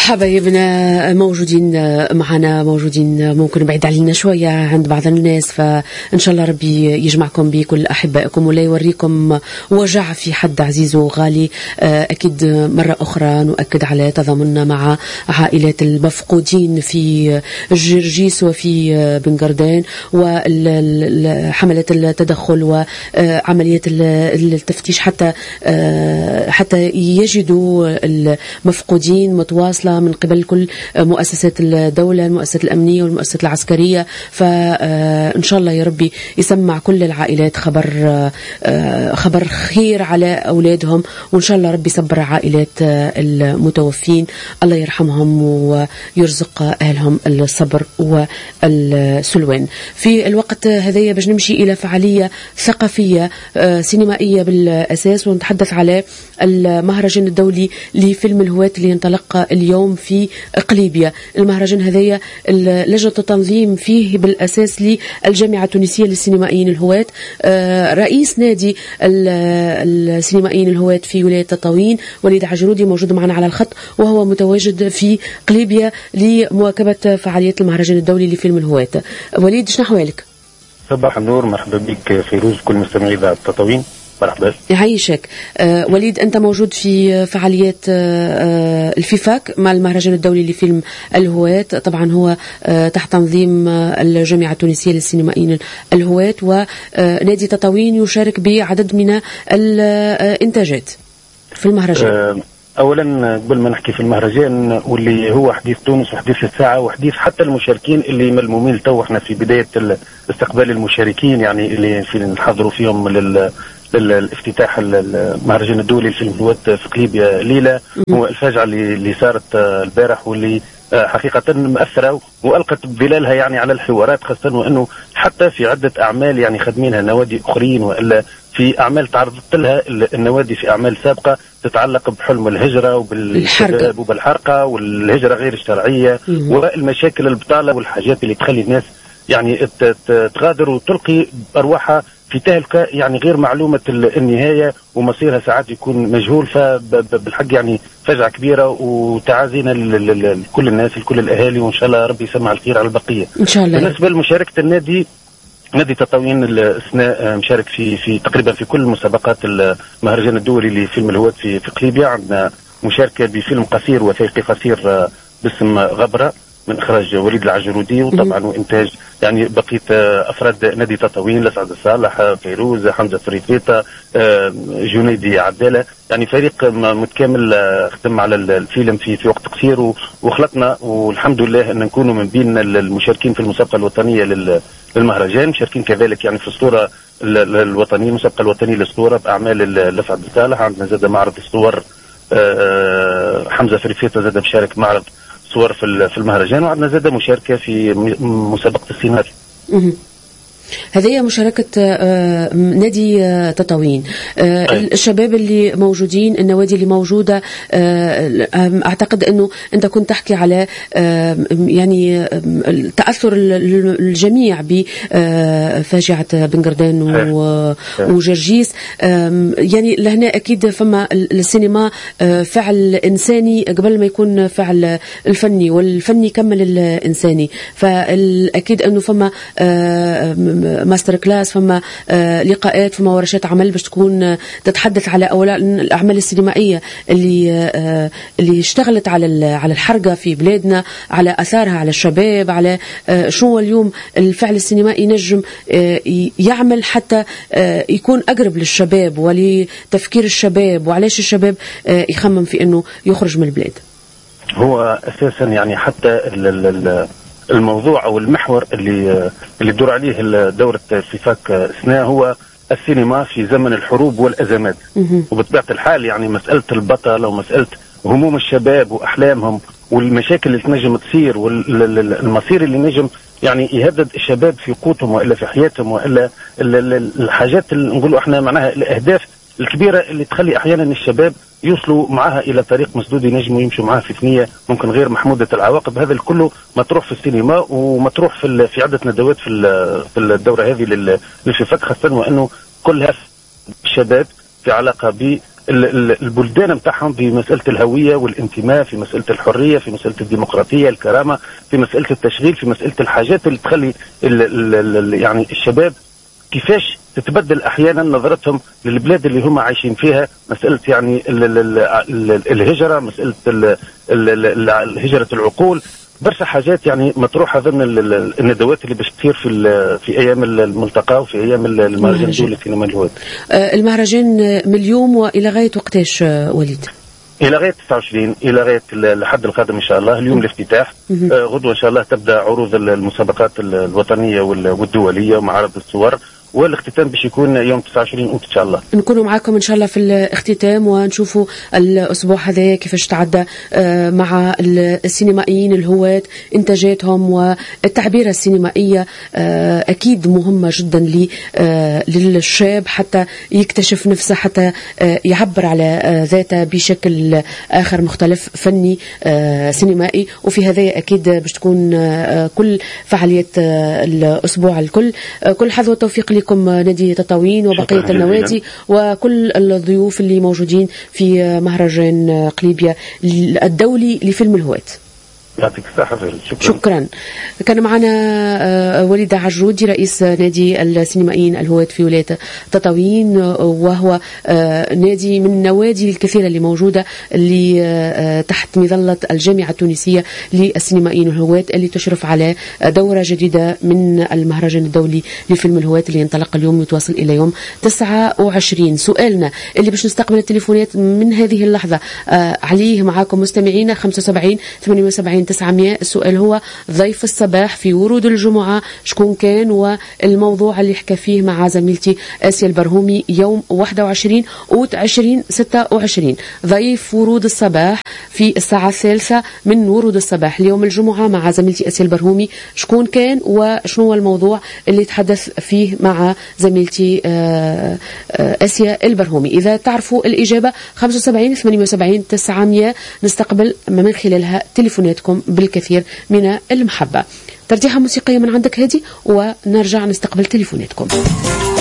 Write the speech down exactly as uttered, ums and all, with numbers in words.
حبايبنا موجودين معنا، موجودين ممكن بعيد علينا شوية عند بعض الناس، فإن شاء الله ربي يجمعكم بكل أحبائكم ولا يوريكم وجع في حد عزيز وغالي. أكيد مرة أخرى نؤكد على تضامننا مع عائلات المفقودين في جرجيس وفي بنقردان، وحملة التدخل وعمليات التفتيش حتى حتى يجدوا المفقودين متواصلة من قبل كل مؤسسات الدولة، المؤسسات الأمنية والمؤسسات العسكرية. فإن شاء الله يا ربي يسمع كل العائلات خبر خبر خير على أولادهم، وإن شاء الله ربي يصبر عائلات المتوفين، الله يرحمهم ويرزق أهلهم الصبر والسلوان. في الوقت هذا باش نمشي إلى فعالية ثقافية سينمائية بالأساس، ونتحدث على المهرجان الدولي لفيلم الهواة اللي ينطلق اليوم في قليبية. المهرجان هذايا لجنة التنظيم فيه بالأساس للجامعة التونسية للسينمائيين الهواة، رئيس نادي السينمائيين الهواة في ولاية تطاوين وليد عجرودي موجود معنا على الخط، وهو متواجد في قليبية لمواكبة فعاليات المهرجان الدولي لفيلم الهواة. وليد شنو أحوالك؟ صباح النور، مرحبا بك فيروز، كل مستمعي إذاعة تطاوين، مرحبا. يعيشك. آه وليد، أنت موجود في فعاليات آه الفيفاك مع المهرجان الدولي لفيلم الهواة، طبعا هو آه تحت تنظيم آه الجامعة التونسية للسينمائيين الهواة، ونادي تطاوين يشارك بعدد من الإنتاجات في المهرجان. آه اولا قبل ما نحكي في المهرجان واللي هو حديث تونس وحديث الساعه وحديث حتى المشاركين اللي ملمومين تو، احنا في بدايه استقبال المشاركين يعني اللي في نحضروا فيهم لل للافتتاح المهرجان الدولي للفيلم الهواة في قليبية ليلة. هو الفاجعة اللي, اللي صارت البارح واللي حقيقة مؤثرة وألقت ظلالها يعني على الحوارات، خاصة وأنه حتى في عدة أعمال يعني خدمينها نوادي أخرين، وإلا في أعمال تعرضت لها النوادي في أعمال سابقة تتعلق بحلم الهجرة وبالشباب وبالحرقة والهجرة غير الشرعية والمشاكل البطالة والحاجات اللي تخلي الناس يعني تغادر وتلقي أرواحها في تهلكة يعني غير معلومة النهاية ومصيرها ساعات يكون مجهول. فبالحق يعني فجعة كبيرة، وتعازينا لكل الناس لكل الأهالي، وإن شاء الله ربي يسمع الخير على البقية إن شاء الله. بالنسبة لمشاركة النادي، نادي تطاوين الأثناء مشارك في في تقريبا في كل مسابقات المهرجان الدولي لفيلم الهواة في في قليبية. عندنا مشاركة بفيلم قصير وثائقي قصير باسم غبرة من إخراج وليد العجرودي، وطبعا وإنتاج يعني بقية أفراد نادي تطاوين، لسعد الصالح، فيروز، حمزة فريفيطة، جنيدي عبدالة، يعني فريق متكامل خدم على الفيلم في في وقت قصير، وخلطنا والحمد لله أن نكونوا من بين المشاركين في المسابقة الوطنية للمهرجان، مشاركين كذلك يعني في الصورة الوطنية، المسابقة الوطنية للصورة بأعمال لسعد الصالح. عندنا زاد معرض الصور، حمزة فريفيطة زاد مشارك معرض صور في المهرجان، وعندنا زاد مشاركة في مسابقة السينما. هذه مشاركة نادي تطاوين. الشباب اللي موجودين، النوادي اللي موجودة، أعتقد أنه أنت كنت تحكي على يعني تأثر الجميع بفاجعة بنقردان وجرجيس. يعني لهنا أكيد فما السينما فعل إنساني قبل ما يكون فعل الفني، والفني كمل الإنساني. فالأكيد أنه فما ماستر كلاس، فما آه لقاءات، فما ورشات عمل باش تكون آه تتحدث على أولا الأعمال السينمائية اللي آه اللي اشتغلت على على الحرقة في بلادنا، على أثارها على الشباب، على آه شو اليوم الفعل السينمائي نجم آه يعمل حتى آه يكون أقرب للشباب ولتفكير الشباب، وعلاش الشباب آه يخمم في أنه يخرج من البلاد. هو أساسا يعني حتى ال ال الموضوع او المحور اللي اللي تدور عليه دورة فيفاك اثناء هو السينما في زمن الحروب والازمات. وبطبيعة الحال يعني مسألة البطل ومسألة هموم الشباب واحلامهم والمشاكل اللي تنجم تصير والمصير اللي نجم يعني يهدد الشباب في قوتهم والا في حياتهم والا الحاجات اللي نقولوا احنا معناها الاهداف الكبيرة اللي تخلي احيانا الشباب يوصلوا معها الى طريق مسدود ينجموا يمشوا معها في ثنيه ممكن غير محموده العواقب. هذا الكله مطروح في السينما ومطروح في في عده ندوات في في الدوره هذه للفيفاك، خاصه وانه كلها الشباب في علاقه البلدان متاعهم في مسألة الهوية والانتماء، في مسألة الحرية، في مسألة الديمقراطية، الكرامة، في مسألة التشغيل، في مسألة الحاجات اللي تخلي ال ال ال يعني الشباب كيفاش تتبدل احيانا نظرتهم للبلاد اللي هم عايشين فيها. مساله يعني ال ال ال الهجره، مساله ال ال هجره العقول، برشا حاجات يعني مطروحه ضمن الندوات اللي باش تصير في في ايام الملتقى وفي ايام المهرجان الدولي للسينما الهواد. المهرجان من اليوم والى غايه وقتاش وليد؟ الى غايه تسعة وعشرين، الى غايه الحد القادم ان شاء الله. اليوم الافتتاح، آه غدوه ان شاء الله تبدا عروض المسابقات الوطنيه والدوليه ومعارض الصور، والاختتام باش يكون يوم تسعة وعشرين أوت ان شاء الله. نكونوا معاكم ان شاء الله في الاختتام ونشوفوا الاسبوع هذا كيفاش تعدى مع السينمائيين الهواة، انتاجاتهم والتعبيره السينمائيه اكيد مهمه جدا للشاب حتى يكتشف نفسه، حتى يعبر على ذاته بشكل اخر مختلف فني سينمائي. وفي هذا اكيد باش تكون كل فعاليات الاسبوع الكل. كل حظ والتوفيق لكم نادي تطاوين وبقية النوادي وكل الضيوف اللي موجودين في مهرجان قليبية الدولي لفيلم الهواة. يعطيك الصحة. شكرا. شكرا. كان معنا وليد عجودي رئيس نادي السينمائيين الهواة في ولاية تطاوين، وهو نادي من النوادي الكثيرة اللي موجودة اللي تحت مظلة الجامعة التونسية للسينمائيين الهواة، اللي تشرف على دورة جديدة من المهرجان الدولي لفيلم الهواة اللي ينطلق اليوم ويتواصل إلى يوم تسعة وعشرين. سؤالنا اللي باش نستقبل التليفونات من هذه اللحظة عليه معاكم مستمعينا خمسة وسبعين ثمانية وسبعين تسعمائة. السؤال هو ضيف الصباح في ورود الجمعة شكون كان، والموضوع اللي حكى فيه مع زميلتي آسيا البرهومي يوم واحد وعشرين أوت ألفين وستة وعشرين. ضيف ورود الصباح في الساعة الثالثة من ورود الصباح اليوم الجمعة مع زميلتي آسيا البرهومي شكون كان وشنو هو الموضوع اللي تحدث فيه مع زميلتي آسيا البرهومي. إذا تعرفوا الإجابة خمسة وسبعين ثمانية وسبعين تسعمائة نستقبل من خلالها تليفوناتكم بالكثير من المحبة. ترجيحة موسيقية من عندك هادي ونرجع نستقبل تليفوناتكم.